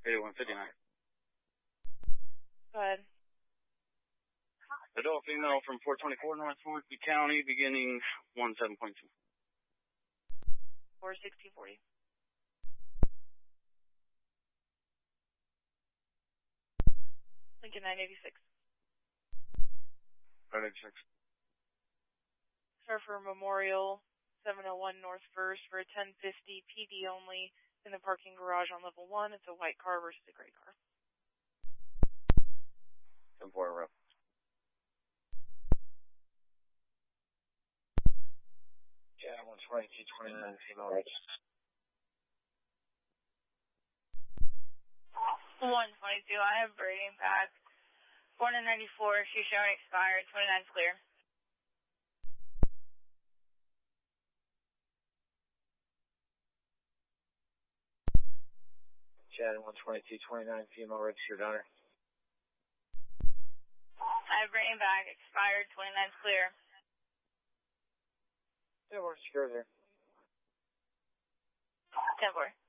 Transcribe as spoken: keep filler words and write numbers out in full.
eighty-one fifty-nine. Go ahead. Adult female from four twenty-four North Forky County, beginning one seven point two. four sixty forty. Lincoln nine eighty-six. nine eighty-six. Sir for Memorial, seven oh one North First for a ten fifty P D only in the parking garage on level one. It's a white car versus a gray car. ten four rep. Yeah, one twenty-two twenty-nine female registered. one twenty-two, I have braiding back. Born in ninety-four, she's showing expired, twenty-nine's clear. Chad, one twenty-two twenty-nine female registered owner. I have braiding back, expired, twenty-nine's clear. Yeah, we're secure there. ten four.